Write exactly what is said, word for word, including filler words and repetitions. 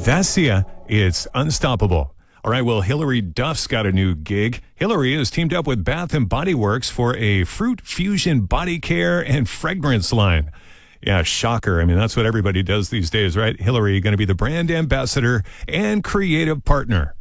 Dacia, it's unstoppable. All right, well, Hilary Duff's got a new gig. Hilary has teamed up with Bath and Body Works for a fruit fusion body care and fragrance line. Yeah, shocker. I mean, that's what everybody does these days, right? Hilary going to be the brand ambassador and creative partner.